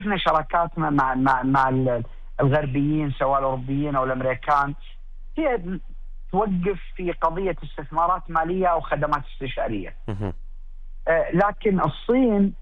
شفنا شراكاتنا مع الغربيين سواء الأوروبيين أو الأمريكان، هي توقف في قضية استثمارات مالية أو خدمات استشارية. لكن الصين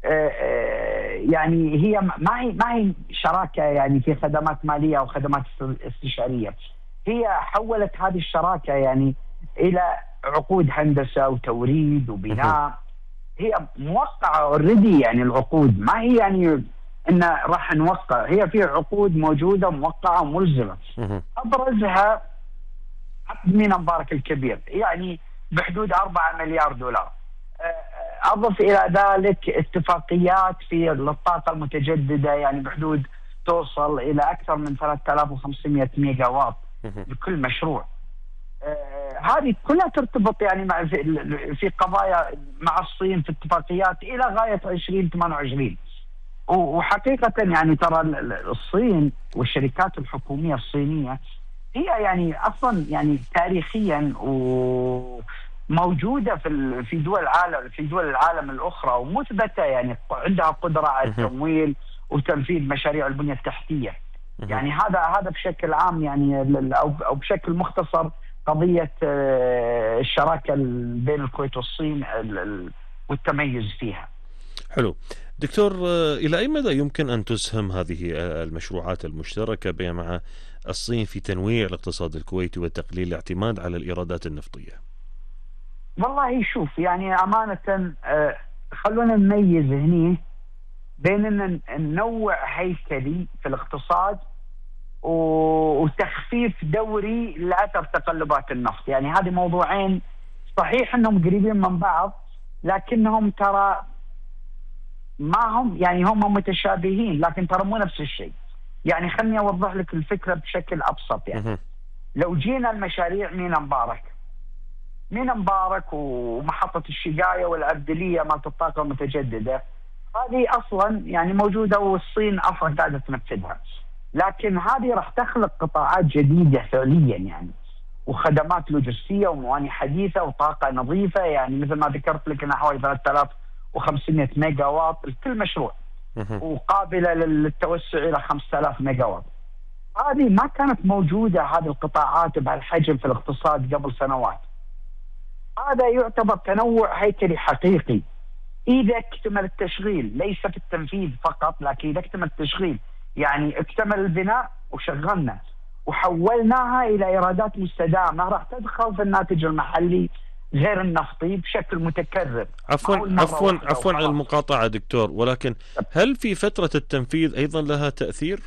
يعني هي ما هي شراكة يعني في خدمات مالية أو خدمات استشارية، هي حولت هذه الشراكة يعني إلى عقود هندسة وتوريد وبناء. هي موقعة اوريدي، يعني العقود ما هي يعني إن راح نوقع، هي في عقود موجودة موقعة وملزمة. أبرزها عقد ميناء مبارك الكبير يعني بحدود 4 مليار دولار. أضف إلى ذلك اتفاقيات في الطاقة المتجددة يعني بحدود توصل إلى أكثر من 3500 ميجا واط لكل مشروع. هذه كلها ترتبط يعني في قضايا مع الصين في اتفاقيات إلى غاية 2028. وحقيقة يعني ترى الصين والشركات الحكومية الصينية هي يعني أصلا يعني تاريخيا وموجودة في دول العالم الأخرى، ومثبتة يعني عندها قدرة على التمويل وتنفيذ مشاريع البنية التحتية. يعني هذا بشكل عام يعني أو بشكل مختصر قضية الشراكة بين الكويت والصين والتميز فيها. حلو دكتور، إلى أي مدى يمكن أن تسهم هذه المشروعات المشتركة مع الصين في تنويع الاقتصاد الكويتي وتقليل الاعتماد على الإيرادات النفطية؟ والله شوف يعني أمانة خلونا نميز هني بين أن ننوع هيكلي في الاقتصاد وتخفيف دوري لأثر تقلبات النفط. يعني هذه موضوعين صحيح أنهم قريبين من بعض، لكنهم ترى ما هم يعني هم متشابهين لكن ترى مو نفس الشيء. يعني خلني أوضح لك الفكرة بشكل أبسط. يعني لو جينا المشاريع ميناء مبارك ومحطة الشقاية والعبدلية مالت الطاقة المتجددة، هذه أصلا يعني موجودة والصين أصلا قاعدة تنفذها، لكن هذه راح تخلق قطاعات جديدة فعليا يعني، وخدمات لوجستية وموانئ حديثة وطاقة نظيفة. يعني مثل ما ذكرت لك أنها حوالي 3500 ميجا واط لكل مشروع، وقابلة للتوسع إلى 5000 ميجا واط. هذه ما كانت موجودة هذه القطاعات بهالحجم في الاقتصاد قبل سنوات. هذا يعتبر تنوع هيكلي حقيقي إذا اكتمل التشغيل، ليس في التنفيذ فقط لكن إذا اكتمل التشغيل. يعني اكتمل البناء وشغلنا وحولناها إلى إيرادات مستدامة راح تدخل في الناتج المحلي غير النفطي بشكل متكرر. عفوا على المقاطعة دكتور، ولكن هل في فترة التنفيذ أيضا لها تأثير؟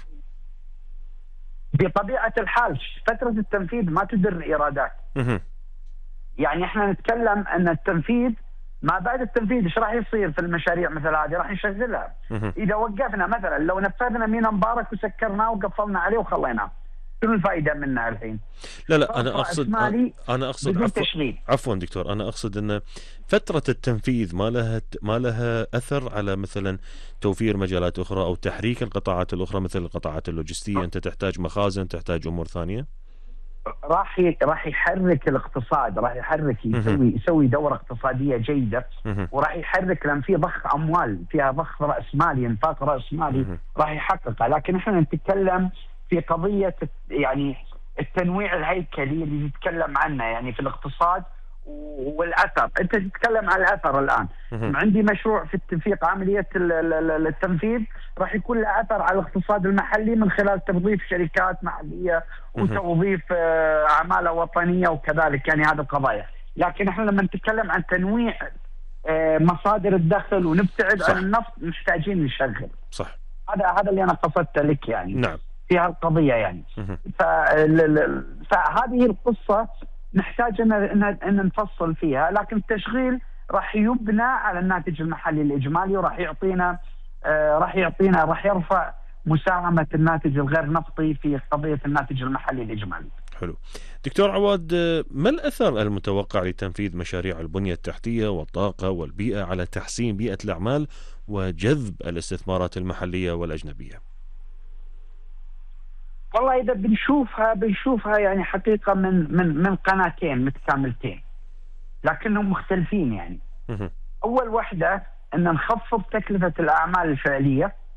بطبيعة الحال فترة التنفيذ ما تدر إيرادات. يعني احنا نتكلم أن التنفيذ ما بعد التنفيذ ايش راح يصير في المشاريع مثل هذه؟ راح نشغلها. إذا وقفنا مثلا لو نفذنا ميناء مبارك وسكرناه وقفلنا عليه وخليناه، شنو الفائدة منها الحين؟ لا أنا أقصد عفوا دكتور، أنا أقصد أن فترة التنفيذ ما لها أثر على مثلا توفير مجالات أخرى أو تحريك القطاعات الأخرى مثل القطاعات اللوجستية. أنت تحتاج مخازن، تحتاج أمور ثانية. راح يحرك الاقتصاد، راح يحرك يسوي دورة اقتصادية جيدة، وراح يحرك لأن في ضخ أموال، فيها ضخ رأس مالي، انفاق رأس مالي راح يحققها. لكن احنا نتكلم في قضية يعني التنويع الهيكلي اللي نتكلم عنه يعني في الاقتصاد والأثر. أنت تتكلم عن الأثر الآن. عندي مشروع في عملية التنفيذ راح يكون له أثر على الاقتصاد المحلي من خلال توظيف شركات محلية وتوظيف عمالة وطنية وكذلك يعني هذه القضايا. لكن احنا لما نتكلم عن تنويع مصادر الدخل ونبتعد عن النفط محتاجين نشغل. صح. هذا اللي أنا قصدت لك يعني. نعم. في هالقضية يعني. فهذه القصة نحتاج أن نفصل فيها، لكن التشغيل راح يبنى على الناتج المحلي الإجمالي، وراح راح يرفع مساهمة الناتج الغير نفطي في قضية الناتج المحلي الإجمالي. حلو. دكتور عواد، ما الأثر المتوقع لتنفيذ مشاريع البنية التحتية والطاقة والبيئة على تحسين بيئة الأعمال وجذب الاستثمارات المحلية والأجنبية؟ والله إذا بنشوفها يعني حقيقة من قناتين متكاملتين لكنهم مختلفين يعني. أول واحدة أن نخفض تكلفة الأعمال الفعلية